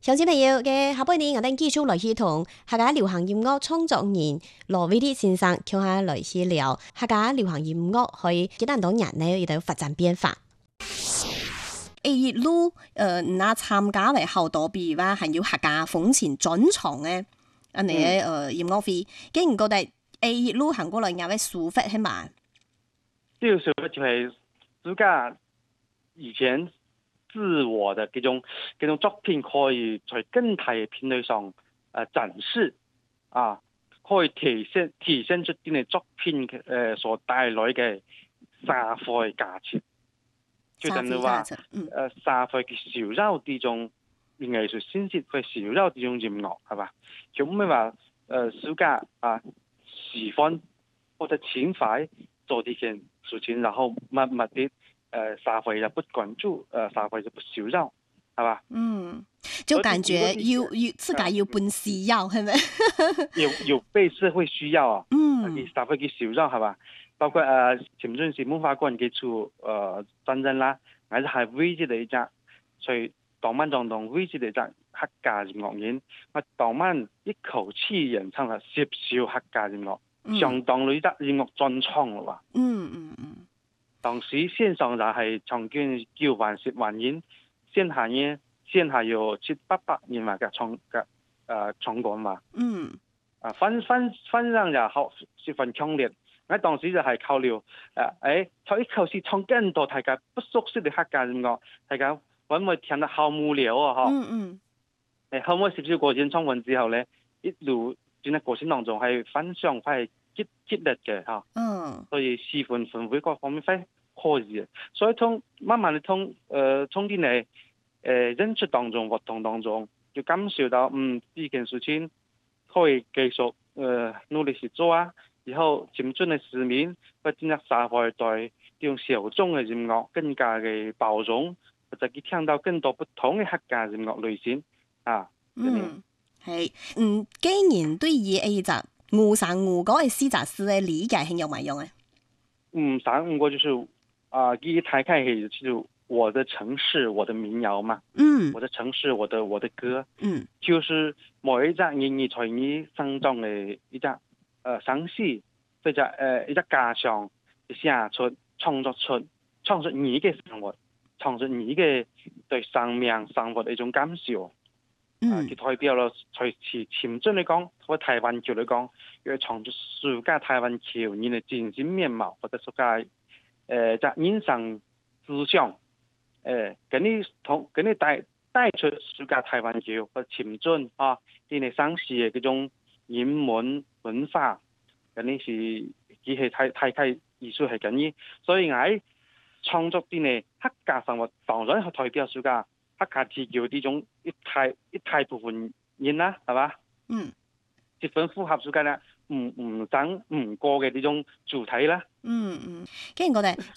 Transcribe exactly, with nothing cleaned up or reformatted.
鄉親朋友嘅下半年，我哋繼續來去同客家流行音樂創作人羅偉立先生傾下來去聊客家流行音樂喺幾多年呢有啲發展變化。一路誒，那參加為好多比話係要客家風情專場嘅啊，你嘅誒音樂會，竟然覺得誒一路行過來有位舒服係嘛？ 呢個舒服就係暑假以前。自我的嗰種嗰種作品可以在更大嘅平台上誒、呃、展示啊，可以體現體現出啲嘅作品誒、呃、所帶來嘅社會價值。就等於話誒社會嘅燒肉呢種藝術形式，佢燒肉呢種音樂係嘛？就唔係話誒暑假啊喜歡或者勤快做啲件事情，然後默默啲。誒、呃，社會就不關注，誒、呃，社會就不燒肉，係嘛？ 嗯，就感覺要要自己要本事要，係咪？ 有有被社會需要啊， 嗯， 社會嘅燒肉係嘛？包括誒，前陣時文化館嘅出誒戰爭啦，還是係唯一的一隻，所以當晚當中唯一的一隻客家音樂人，我當晚一口氣演唱了十首客家音樂，嗯、相當於一隻音樂專場啦， 嗯嗯嗯。 當時線上就係場均九萬十萬人，線下呢線下有七八百人話嘅場嘅誒場館嘛。嗯。啊，反反反正就好十分強烈。喺當時就係考慮誒，誒，唱一口氣唱更多大家不熟悉嘅客家音樂，大家會唔會聽得好無聊啊？嗬。嗯嗯。誒，後尾十首歌演唱完之後咧，一路喺過程當中係反響係激激烈嘅嚇。嗯。所以氣氛氛圍各方面非可以，所以通慢慢地通誒從啲嚟誒演出當中活動當中，就感受到嗯呢件事情可以繼續誒、呃、努力去做啊，然後漸進嘅市民或者社會對呢種小眾嘅音樂更加嘅包容，或者佢聽到更多不同嘅客家音樂類型啊。 嗯，係嗯，既然對於呢隻五三五嗰個詩集詩嘅理解係有乜用啊？ 五三五個就是。啊，一抬開始就我的城市，我的民謠嘛，嗯，我的城市，我的我的歌，嗯，就是每一隻人兒在你生中嘅一隻，呃，詳細，或者呃一隻家鄉寫出創作出創作你嘅生活，創作你嘅對生命生活嘅一種感受，嗯，佢代表咗隨時潛進嚟講，或台灣橋嚟講，要創作暑假台灣橋你嘅真實面貌，或者暑假。誒，在人生思想，誒，給你同給你帶帶出暑假台灣橋和潛進啊，啲你生事嘅嗰種人文文化，咁呢是佢係太太太藝術係緊要，所以喺創作啲你客家生活，當然係代表暑假客家自叫呢種一大一大部分人啦，係嘛？嗯，十分符合暑假啦。唔唔等唔過嘅呢種主題啦， 嗯嗯，既然我哋